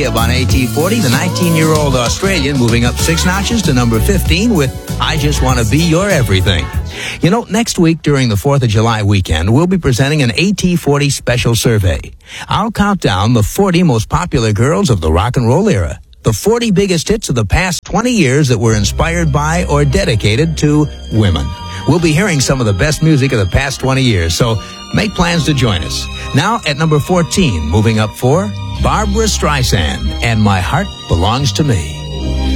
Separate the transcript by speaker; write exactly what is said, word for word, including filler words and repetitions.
Speaker 1: Gibb on A T forty, the nineteen-year-old Australian moving up six notches to number fifteen with I Just Want to Be Your Everything. You know, next week during the fourth of July weekend, we'll be presenting an A T forty special survey. I'll count down the forty most popular girls of the rock and roll era. The forty biggest hits of the past twenty years that were inspired by or dedicated to women. We'll be hearing some of the best music of the past twenty years, so make plans to join us. Now at number fourteen, moving up four, Barbra Streisand, and My Heart Belongs to Me.